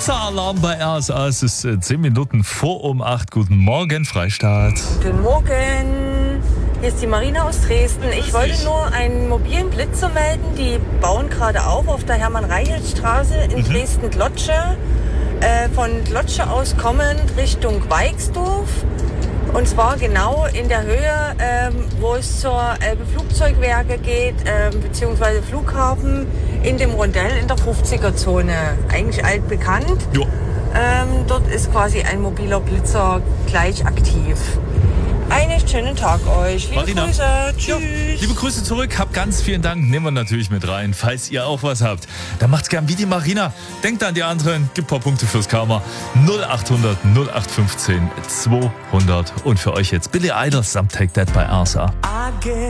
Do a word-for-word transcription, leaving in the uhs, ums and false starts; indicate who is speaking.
Speaker 1: Blitzeralarm bei R S A. Es ist äh, zehn Minuten vor um acht. Guten Morgen, Freistaat.
Speaker 2: Guten Morgen. Hier ist die Marina aus Dresden. Ich wollte nur einen mobilen Blitzer melden. Die bauen gerade auf auf der Hermann-Reichelt-Straße in mhm. Dresden-Glotsche. Äh, von Glotsche aus kommend Richtung Weixdorf. Und zwar genau in der Höhe, ähm, wo es zur Elbe Flugzeugwerke geht, ähm, beziehungsweise Flughafen in dem Rondell in der fünfziger-Zone. Eigentlich altbekannt. Ähm, dort ist quasi ein mobiler Blitzer gleich aktiv. Einen schönen Tag euch. Liebe
Speaker 1: Marina.
Speaker 2: Grüße. Tschüss.
Speaker 1: Ja, liebe Grüße zurück. Habt ganz vielen Dank. Nehmen wir natürlich mit rein. Falls ihr auch was habt, dann macht's gern wie die Marina. Denkt an die anderen. Gibt ein paar Punkte fürs Karma. null acht hundert null acht fünfzehn zweihundert. Und für euch jetzt Billy Idol samt Take That bei R S A.